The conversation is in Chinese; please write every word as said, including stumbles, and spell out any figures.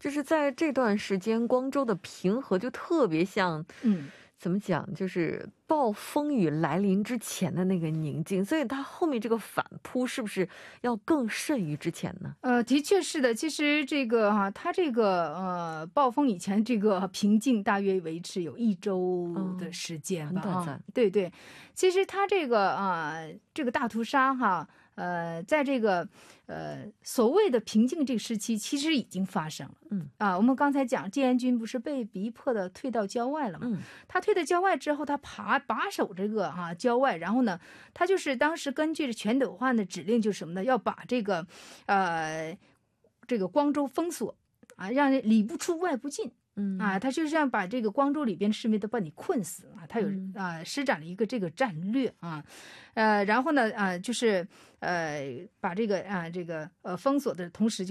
就是在这段时间，光州的平和就特别像， 嗯。 怎么讲，就是暴风雨来临之前的那个宁静，所以它后面这个反扑是不是要更甚于之前呢？ 呃，的确是的。其实这个哈，它这个，呃，暴风以前这个平静大约维持有一周的哦， 时间吧哈。 很短暂。 对对，其实它这个，呃，这个大屠杀哈，呃，在这个，呃，所谓的平静这个时期其实已经发生了。 嗯。 啊，我们刚才讲志愿军不是被逼迫地退到郊外了吗？ 嗯。 他退到郊外之后，他爬把守这个哈，郊外，然后呢，他就是当时根据着全斗焕的指令就是什么呢？要把这个，呃，这个光州封锁，啊，让人里不出外不进。啊， 嗯。 他就是要把这个光州里边的市民都把你困死，啊，他有， 嗯。 啊，施展了一个这个战略，啊。呃，然后呢，啊，就是，呃，把这个，啊，这个，呃，封锁的同时就